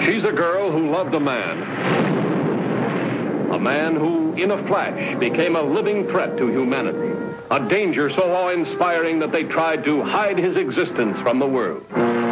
She's a girl who loved a man. A man who, in a flash, became a living threat to humanity. A danger so awe-inspiring that they tried to hide his existence from the world.